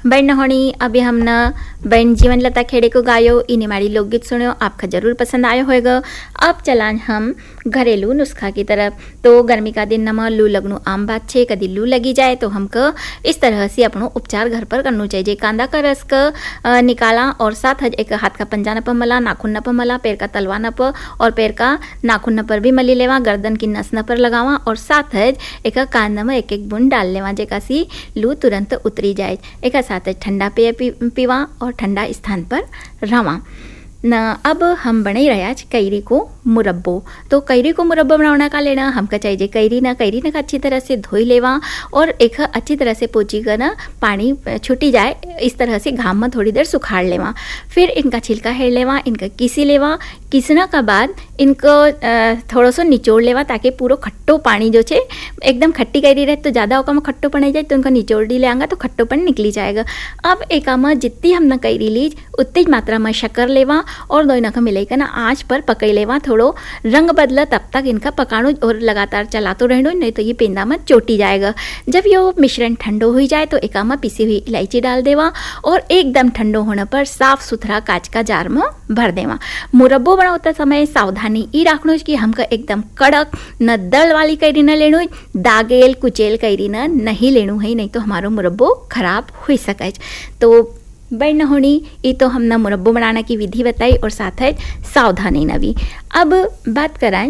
बहन होनी अभी हमने बहन जीवन लता खेड़े को गायो इन्हें हमारी लोकगीत सुनो, आपका जरूर पसंद आया होगा। अब चलान हम घरेलू नुस्खा की तरफ। तो गर्मी का दिन नमा लू लगनू आम बात छे, कदी लू लगी जाए तो हमको इस तरह से अपनो उपचार घर पर करना चाहिए। कांदा का रस का निकाला और साथ एक हाथ का पंजा न पर मला, नाखून न पर मला, पैर का तलवा न पर और पैर का नाखून न पर भी मली लेवा, गर्दन की नस न पर लगावा और साथ एक कांदा में एक एक बूंद डाल लेवा जेका सी लू तुरंत उतरी जाए। एक साथ ठंडा पेय पीवा और ठंडा स्थान पर रवा न। अब हम बने रहा कैरी को मुरब्बो। तो कैरी को मुरब्बो बनाना का लेना हमका चाहिए कैरी ना का अच्छी तरह से धोई लेवा और एक अच्छी तरह से पोची कर ना पानी छूटी जाए, इस तरह से घाम में थोड़ी देर सुखाड़ लेवा। फिर इनका छिलका हेड़ लेवा, इनका किसी लेवा। किसना का बाद इनको थोड़ा सा निचोड़ लेवा ताकि पूरा खट्टो पानी जो छे एकदम खट्टी कैरी रहे तो ज़्यादा ओका में खट्टो पड़ जाए तो उनका निचोड़ दी लेंगा तो खट्टोपन निकली जाएगा। अब एक में जितनी हमने कैरी लीज उतनी मात्रा में शक्कर लेवा और दोनों का मिलाकर ना आँच पर पकई लेवा। थोड़ो रंग बदला तब तक इनका पकानो और लगातार चलाते रहना, नहीं तो ये पेंदा में चोटी जाएगा। जब ये मिश्रण ठंडो हो जाए तो एक में पिसी हुई इलायची डाल देवा और एकदम ठंडो होने पर साफ सुथरा कांच का जार में भर देवा। मुरब्बो बनाते समय सावधानी ई रखनो कि हमका एकदम कड़क न दल वाली कैरी न लेनो, दागेल कुचेल कैरी न नहीं लेनो है, नहीं तो हमारो मुरब्बो खराब हो सके। तो बहन होनी ये तो हमने मुरब्बो बनाने की विधि बताई और साथ है सावधानी न भी। अब बात कराएं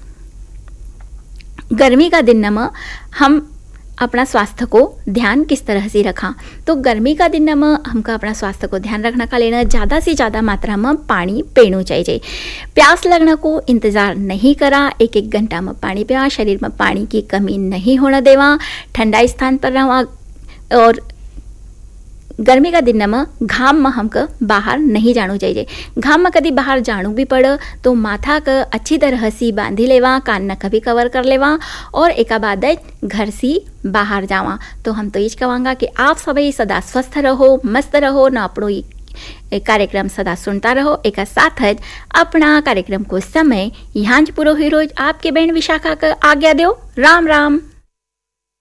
गर्मी का दिन में हम अपना स्वास्थ्य को ध्यान किस तरह से रखा। तो गर्मी का दिन में हमको अपना स्वास्थ्य को ध्यान रखने का लेना ज़्यादा से ज़्यादा मात्रा में पानी पीना चाहिए। प्यास लगने को इंतज़ार नहीं करा, एक एक घंटा में पानी पिया, शरीर में पानी की कमी नहीं होने देवा, ठंडा स्थान पर रहा और गर्मी का दिन में घाम में हमको बाहर नहीं जाना चाहिए। घाम में कभी बाहर जाना भी पड़े तो माथा का अच्छी तरह से बांधी लेवा, कान न कभी कवर कर लेवा और एक बाद घर से बाहर जावा। तो हम तो ये कहूँगा कि आप सभी सदा स्वस्थ रहो, मस्त रहो न, अपनो कार्यक्रम सदा सुनता रहो। एक साथ है अपना कार्यक्रम को समय यहाँ पूरा ही रोज आपके बहन विशाखा का आज्ञा दो। राम राम।